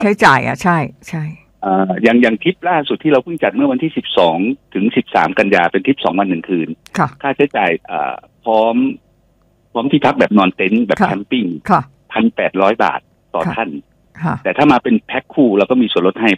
ใช้จ่ายใช่ใช่อย่างทริปล่าสุดที่เราเพิ่งจัดเมื่อวันที่12 ถึง 13 กันยาเป็นทริป2 วัน 1 คืนค่าใช้จ่ายพร้อมที่พักแบบนอนเต็นท์แบบแคมปิ้ง 1,800 บาทต่อท่านแต่ถ้ามาเป็นแพ็คคู่เราก็มีส่วนลดให้